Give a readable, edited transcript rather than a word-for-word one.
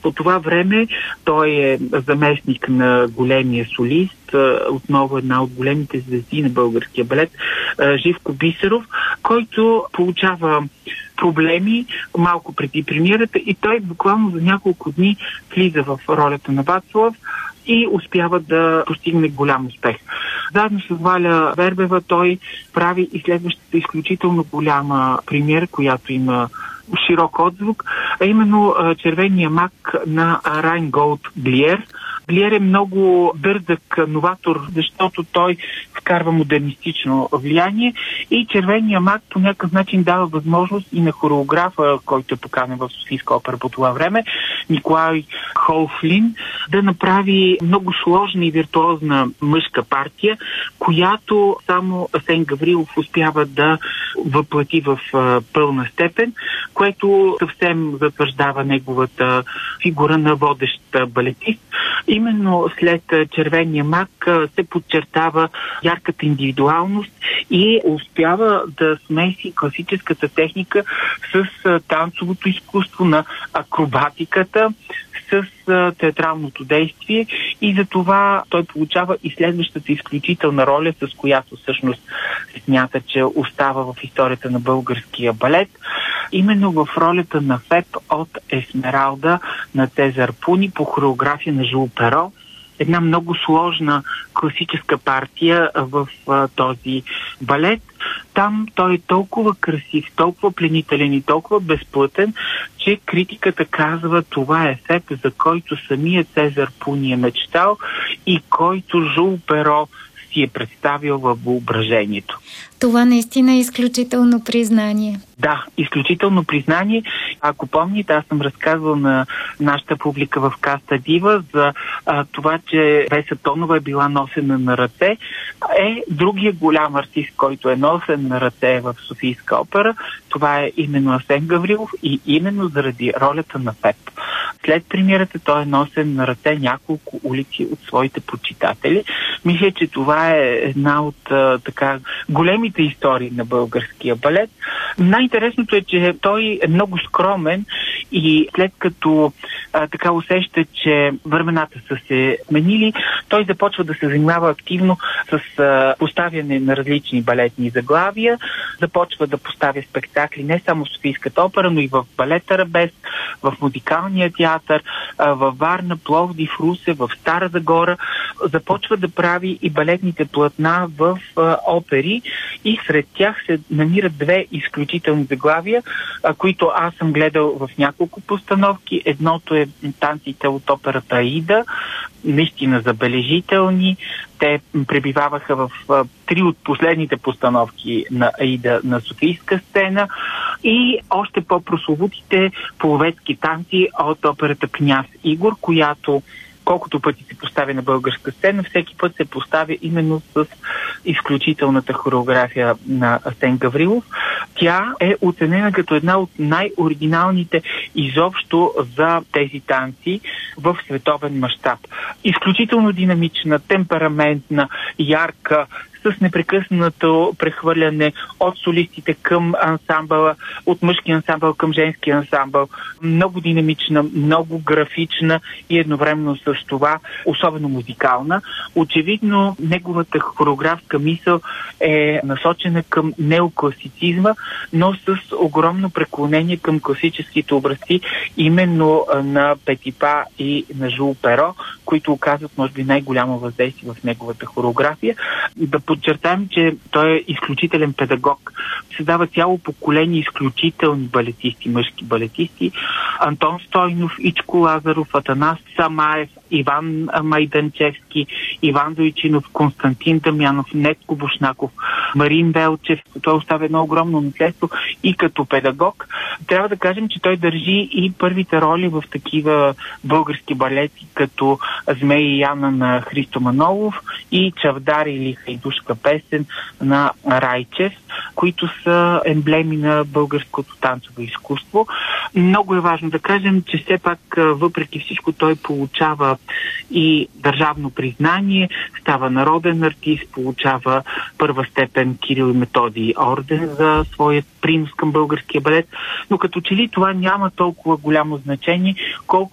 По това време той е заместник на големия солист, отново една от големите звезди на българския балет, Живко Бисеров, който получава проблеми малко преди премиерата и той буквално за няколко дни влиза в ролята на Вацлав и успява да постигне голям успех. Заедно с Валя Вербева той прави и следващата изключително голяма премиера, която има широк отзвук, а именно Червения мак на Райнголд Глиер. Глиер е много дързък новатор, защото той вкарва модернистично влияние и Червения мак по някакъв начин дава възможност и на хореографа, който е поканен в Софийска опера по това време, Николай Холфлин, да направи много сложна и виртуозна мъжка партия, която само Асен Гаврилов успява да въплати в пълна степен, което съвсем затвърждава неговата фигура на водещ балетист. Именно след Червения мак се подчертава ярката индивидуалност и успява да смеси класическата техника с танцовото изкуство на акробатиката, с театралното действие и за това той получава и следващата изключителна роля, с която всъщност се смята, че остава в историята на българския балет. Именно в ролята на Феб от Есмералда на Цезар Пуни по хореография на Жул Перо. Една много сложна класическа партия в този балет. Там той е толкова красив, толкова пленителен и толкова безплътен, че критиката казва, това е Феб, за който самият Цезар Пуни е мечтал и който Жул Перо си е представил във въображението. Това наистина е изключително признание. Да, изключително признание. Ако помните, аз съм разказвал на нашата публика в Каста Дива за това, че Веса Тонова е била носена на ръце. Другия голям артист, който е носен на ръце в Софийска опера, това е именно Асен Гаврилов и именно заради ролята на Феб. След премиерата той е носен на ръце няколко улици от своите почитатели. Мисля, че това е една от големите истории на българския балет. Най-интересното е, че той е много скромен и след като усеща, че времената са се сменили, той започва да се занимава активно с поставяне на различни балетни заглавия, започва да поставя спектакли не само в Софийската опера, но и в балет Арабеск, в Музикалния театър, във Варна, Пловдив, Русе, в Стара Загора. Започва да прави и балетните платна в опери и сред тях се намират две изключителни заглавия, които аз съм гледал в няколко постановки. Едното е танците от операта Аида, наистина забележителни. Те пребиваваха в три от последните постановки на Аида на Софийска сцена и още по-прословутите половецки танци от операта Княз Игор, която колкото пъти се поставя на българска сцена, всеки път се поставя именно с изключителната хореография на Асен Гаврилов. Тя е оценена като една от най-оригиналните изобщо за тези танци в световен мащаб. Изключително динамична, темпераментна, ярка, с непрекъснато прехвърляне от солистите към ансамбъла, от мъжки ансамбъл към женски ансамбъл. Много динамична, много графична и едновременно с това особено музикална. Очевидно, неговата хореографска мисъл е насочена към неокласицизма, но с огромно преклонение към класическите образци, именно на Петипа и на Жул Перо, които оказват, може би, най-голямо въздействие в неговата хореография. Да подчертаем, че той е изключителен педагог. Създава цяло поколение изключителни балетисти, мъжки балетисти. Антон Стойнов, Ичко Лазаров, Атанас Самаев, Иван Майданчевски, Иван Дойчинов, Константин Дамянов, Нетко Бушнаков, Марин Велчев. Той оставя едно огромно наследство и като педагог. Трябва да кажем, че той държи и първите роли в такива български балети, като Змей и Яна на Христо Манолов и Чавдар или Хайдушка песен на Райчев, които са емблеми на българското танцово изкуство. Много е важно да кажем, че все пак въпреки всичко той получава и държавно признание, става народен артист, получава първа степен Кирил и Методий орден за своят принос към българския балет, но като че ли това няма толкова голямо значение, колко